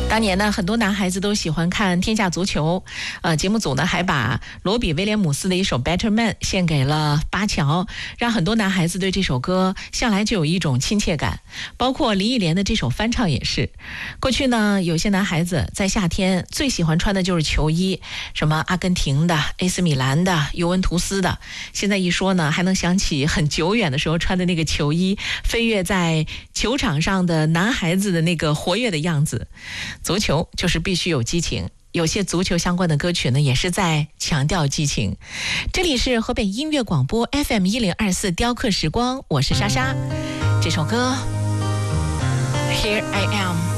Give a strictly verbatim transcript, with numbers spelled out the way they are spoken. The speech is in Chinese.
当年呢，很多男孩子都喜欢看《天下足球》，呃，节目组呢还把罗比威廉姆斯的一首《Better Man》献给了巴乔，让很多男孩子对这首歌向来就有一种亲切感。包括林忆莲的这首翻唱也是。过去呢，有些男孩子在夏天最喜欢穿的就是球衣，什么阿根廷的、A C 米兰的、尤文图斯的。现在一说呢，还能想起很久远的时候穿的那个球衣，飞跃在球场上的男孩子的那个活跃的样子。足球就是必须有激情，有些足球相关的歌曲呢，也是在强调激情。这里是河北音乐广播 F M 一零二四雕刻时光，我是莎莎。这首歌 Here I Am。